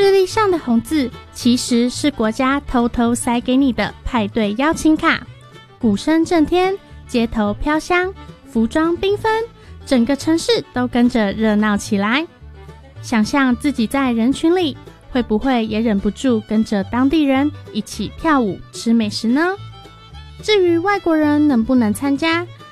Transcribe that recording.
日历上的红字其实是国家偷偷塞给你的派对邀请卡。鼓声震天，街头飘香，服装缤纷，整个城市都跟着热闹起来。想象自己在人群里，会不会也忍不住跟着当地人一起跳舞吃美食呢？至于外国人能不能参加，